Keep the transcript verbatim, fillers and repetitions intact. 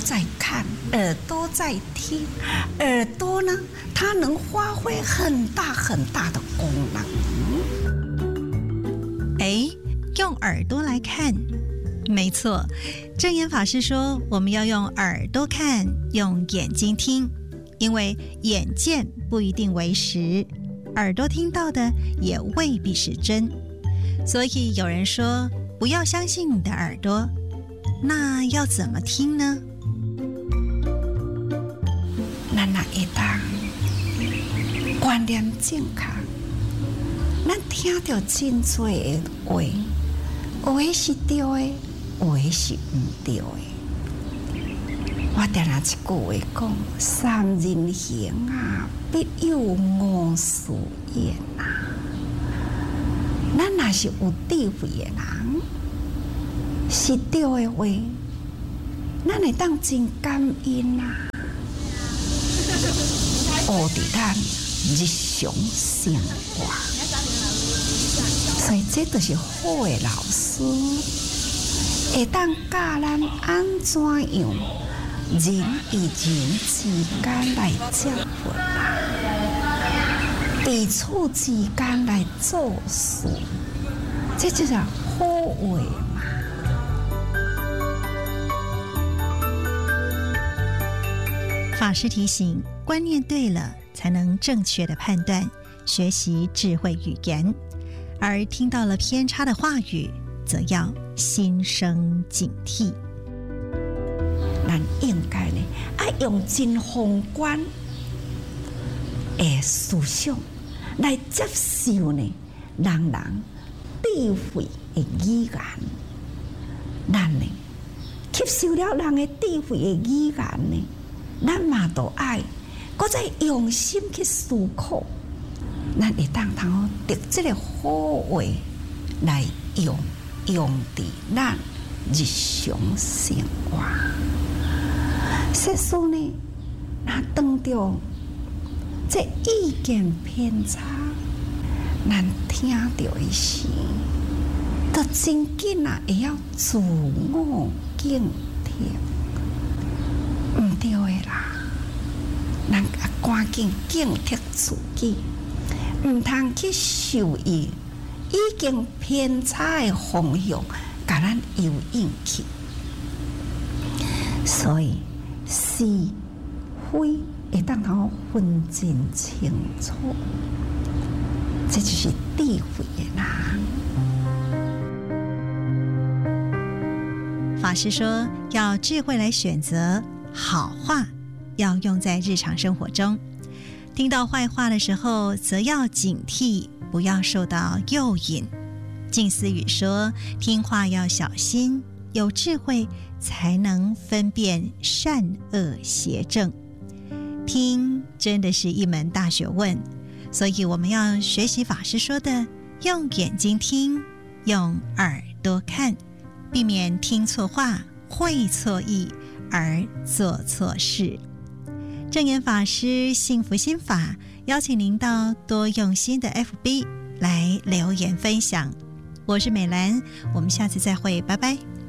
在看，耳朵在听，耳朵呢，它能发挥很大很大的功能。 哎，用耳朵来看，没错，正言法师说我们要用耳朵看，用眼睛听，因为眼见不一定为实，耳朵听到的也未必是真。所以有人说不要相信你的耳朵，那要怎么听呢？ 咱若会当观念正确，咱听到真多的话，有的是对的，有的是唔对的。我定下一句话讲：三人行啊，必有我师焉啊。咱若是有智慧的人，是对的话，咱会当真感恩啊。学伫咱日常生活，所以这就是好的老师，会当教咱安怎样人与人之间来接吻啊，彼此之间来做事，这就是好话嘛。 法师提醒，观念对了，才能正确的判断，学习智慧语言；而听到了偏差的话语，则要心生警惕。 咱应该呢，要用真宏观的思想来接受呢人人智慧的语言。咱呢，吸收了人的智慧的语言呢，咱嘛都爱，搁再用心去思考，咱会当通得这个好话来用，用伫咱日常生活。世事呢，若当着这意见偏差，咱听到的时，就真紧啊，会要自我警惕。唔对的啦，咱啊赶紧警惕自己，唔通去受伊已经偏差的方向，甲咱诱引去。所以是非会当通分真清楚，这就是智慧的人。法师说，要智慧来选择。好话要用在日常生活中，听到坏话的时候，则要警惕，不要受到诱引。静思语说，听话要小心，有智慧才能分辨善恶邪正。听真的是一门大学问，所以我们要学习法师说的，用眼睛听，用耳朵看，避免听错话，会错意而做错事。正言法师幸福心法邀请您到多用心的 F B 来留言分享。我是美兰，我们下次再会，拜拜。